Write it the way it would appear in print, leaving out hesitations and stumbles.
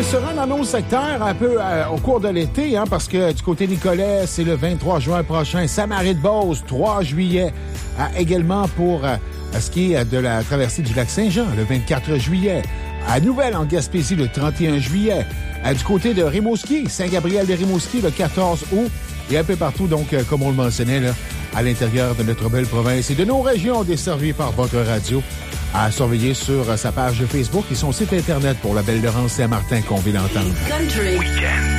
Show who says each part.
Speaker 1: se rend dans nos secteurs un peu au cours de l'été, hein, parce que du côté Nicolet, c'est le 23 juin prochain. Saint-Marie-de-Beauce, 3 juillet. Également pour ce qui est de la traversée du lac Saint-Jean, le 24 juillet. À Nouvelle, en Gaspésie, le 31 juillet. Du côté de Rimouski, Saint-Gabriel-de-Rimouski, le 14 août. Et un peu partout, donc, comme on le mentionnait, là, à l'intérieur de notre belle province et de nos régions desservies par votre radio. À surveiller sur sa page Facebook et son site Internet pour la Belle-Laurence Saint-Martin qu'on vient d'entendre.
Speaker 2: Country. Weekend.